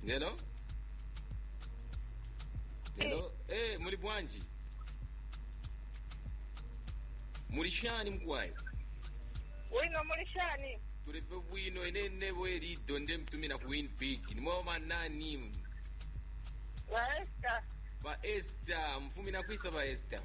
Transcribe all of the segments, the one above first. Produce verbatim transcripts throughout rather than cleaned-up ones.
Hello? Hello? Eh, hey, muli bwanji? Mulishani mkwayo? Wino mulishani. Tulife bwino enene bweri donde mtumina ku win big. Ni mwa nani? Ba Esther. Ba Esther, mfumina kwisa ba Esther.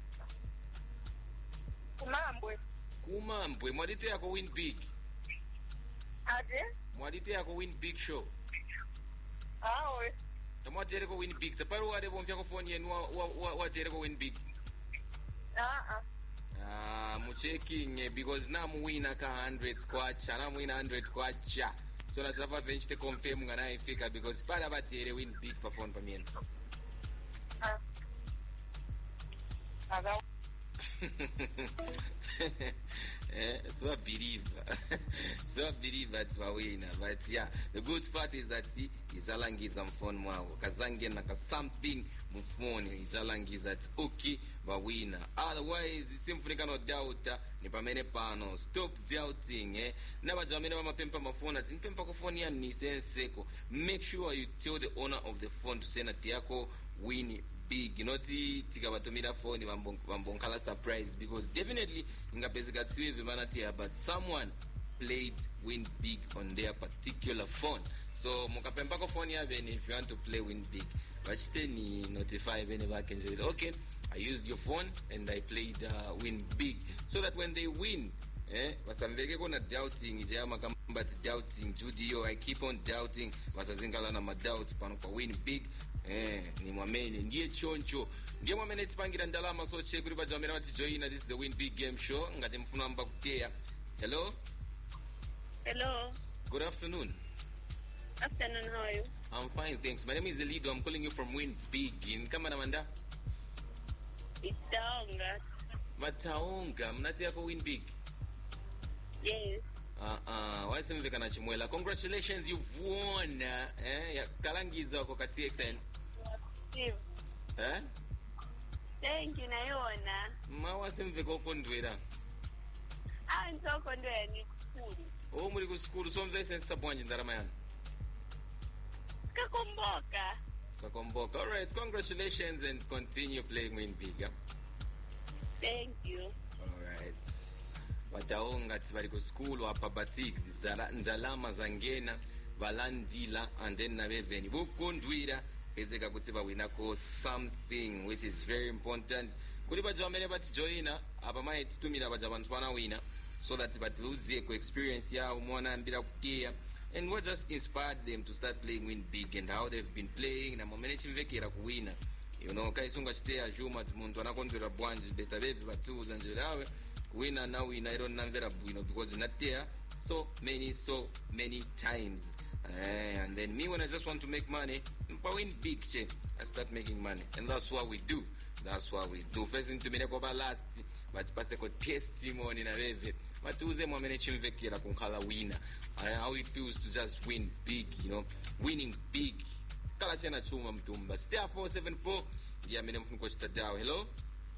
Kumambwe. Kumambwe, mwadite yako win big. Ade? Mwadite yako win big show. Awe. Tamwatere ko win big. Taparu wade bomfya ko phone yenu wa wa wa tere ko win big. Ah ah. Ah, muchecking because na muwina ka one hundred kwacha, na muwina one hundred kwacha. So na safa venture te confirm ngana ifika because para batere win big pa phone pa mieno. Ah. Aga. eh, so I believe so I believe that's my winner. But yeah, the good part is that he is alangiza mfoni mwawo kazange na ka something mfoni is alangiza that okay ba winner. Otherwise simfunika no doubt ni pamene pano stop doubting eh na bajamene ba mapempa mafoni ati mpempa ko phone ya ni senseko. Make sure you tell the owner of the phone to send ati yako win big, you know, tikabatumira phone bambonkala surprise because definitely ingapezeka tsiwe vimanatia but someone played win big on their particular phone. So mukapempa ko phone ya bene if you want to play win big bachite ni notify bene back and say okay, I used your phone and I played uh, win big so that when they win eh basambeke kona doubting ijama kama but doubting Judio I keep on doubting basazingala na madoubt pano kwa win big eh ni mwamene ndiye choncho ndiye mwamene tipangira ndalama so check kuri bajamera bati join. This is the win big game show ngati mfuna mba kutea. Hello. Hello. Good afternoon. Afternoon, how are you? I'm fine, thanks. My name is Elido. I'm calling you from Win Big in Kamanamanda. Itaonga. Mataonga, mnati yako Win Big. Yes. Uh uh, why simveka na chimwela? Congratulations, you've won. Eh, ya kalangiza wako kati X N. Steve. Eh? Thank you, nayona. Mawa simveka okondwera. Ah, ntokondwera ni school. Oh, muri ku school so mzai sensa bwanji ndarama yana. Kakomboka. Kakomboka. All right, congratulations and continue playing Win Big. Yeah? Thank you. All right. Wataonga tibari ku school wapa batik nzalama zangena valandila and then na beveni bukondwira ezeka kutiba winako something which is very important kuli bajamene bati joina apa mai titumira bajabantu bana wina so that batuzie ku experience yao mwana ambira kukia and what just inspired them to start playing Win Big and how they've been playing na momene chimvekera ku wina, you know, kaisunga chitea juma muntu anakondwera bwanji beta bevi batuza njerawe kuwina na wina iro namvera bwino because not there so many so many times uh, and then me when I just want to make money mpa Win Big che I start making money and that's what we do that's what we do first into mine ko last but passe ko testimony na beve matuze mo mene chimvekera kunkhala winner uh, how it feels to just win big, you know, winning big kala chena chuma mtumba star four seven four ndiye mene mfuniko chitadao. Hello.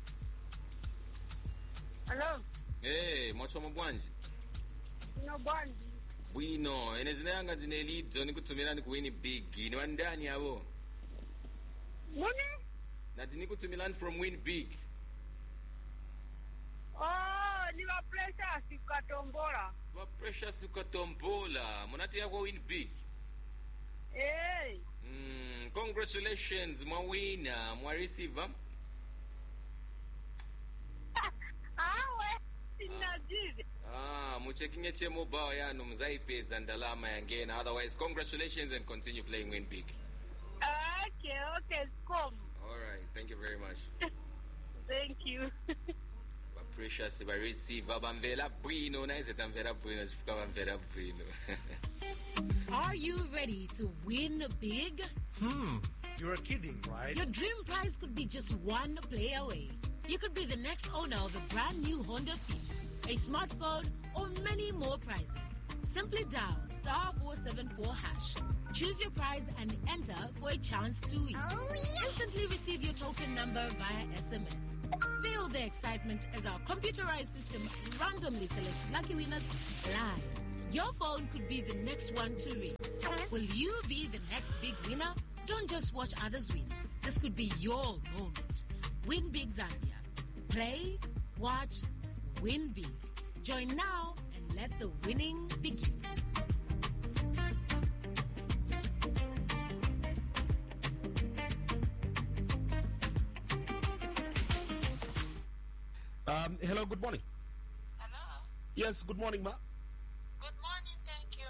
Hello. Eh, mwacho mabwanji. No bwanji. Bwino, enezina yanga zine Elido nikutumira ni kuwini big. Ni wandani yabo? Muni? Na dini kutumira from Win Big. Oh, ni wa pressure sikatombola. Wa pressure sikatombola. Monati yako Win Big. Hey. Mm, congratulations, mwa winner, mwa receiver. Awe, sinajizi. Ah, muchekinye che mobile yanu mzaipeza ndalama yangena. Otherwise, congratulations and continue playing Win Big. Okay, okay, come. All right, thank you very much. Thank you. Ba precious ba receiver bamvela bwino na ize tamvela bwino chifika bamvela bwino. Are you ready to win big? Hmm, you're kidding, right? Your dream prize could be just one play away. You could be the next owner of a brand new Honda Fit, a smartphone, or many more prizes. Simply dial star four seven four hash. Choose your prize and enter for a chance to win. Oh, yeah. Instantly receive your token number via S M S. Feel the excitement as our computerized system randomly selects lucky winners live. Your phone could be the next one to ring. Will you be the next big winner? Don't just watch others win. This could be your moment. Win Big Zambia. Play, watch, win big. Join now and let the winning begin. Um, hello, good morning. Hello. Yes, good morning, ma. Good morning, thank you.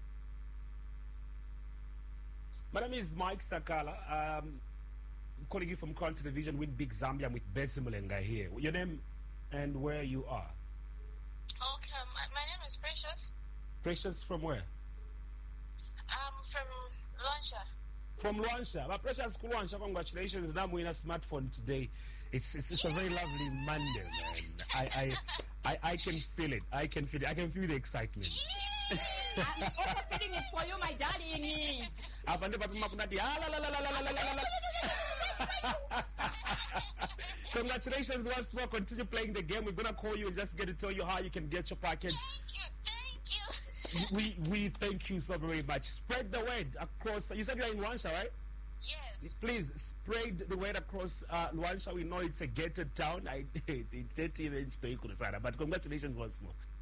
My name is Mike Sakala. Um, I'm calling you from Crown Television, Win Big Zambia. I'm with Bessie Mulenga here. Your name and where you are? Okay, my, my name is Precious. Precious from where? I'm from Lunsha. From Luansha. My Precious Luansha, congratulations. Now we're in a smartphone today. It's it's, it's a very lovely Monday, man. I, I I I can feel it. I can feel it. I can feel the excitement. I'm also feeling it for you, my darling. Apande papi makunati. Ah, la, la, la, la, la, la, la, la, la. Congratulations once more. Continue playing the game. We're gonna call you and just get to tell you how you can get your package. Thank you, thank you. We we thank you so very much. Spread the word across. You said you're in Luansha, right? Yes. Please spread the word across uh, Luansha. We know it's a gated town. I but congratulations once more.